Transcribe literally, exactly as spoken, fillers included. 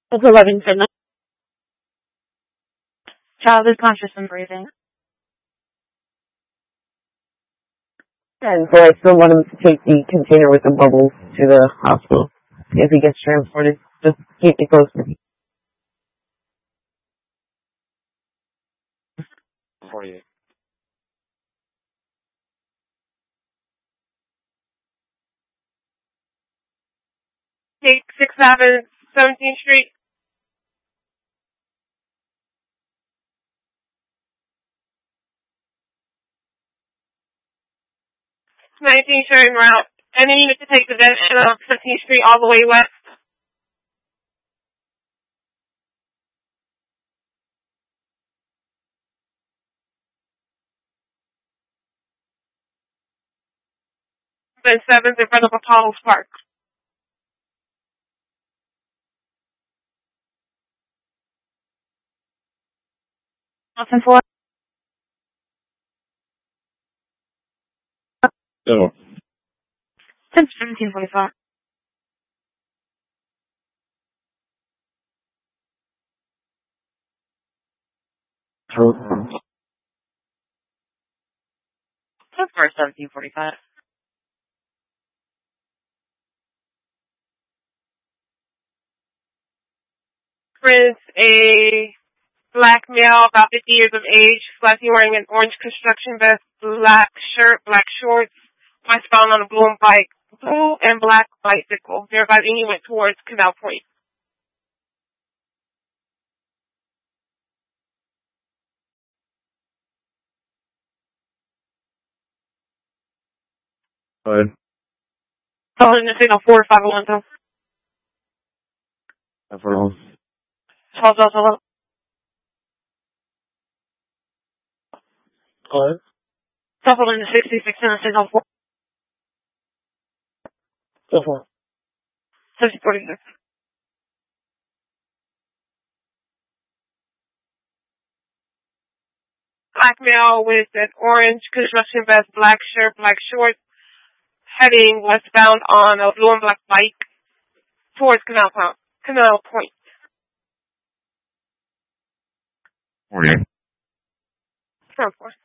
It's eleven ten. Child is conscious and breathing. And so I still want him to take the container with the bubbles to the hospital. If he gets transported, just keep me posted. forty-eight. Take sixth Avenue, seventeenth Street. nineteen turn route. Any unit to take the dead end of seventeenth Street all the way west. Then seventh in front of Apollo's Park. Nothing for No. ten seventeen forty five. For seventeen forty five. Prince, a black male, about fifty years of age, slightly wearing an orange construction vest, black shirt, black shorts, westbound on a blue and bike, blue and black bicycle. Thereby, he went towards Canal Point. Go ahead. Following the signal four five one two. Have for all. twelve hello. Go ahead. Following the sixty-six and signal four. Go for it. seventeen forty-six. Black male with an orange construction vest, black shirt, black shorts, heading westbound on a blue and black bike towards Canal Point. Canal Point. forty-eight. Canal Point.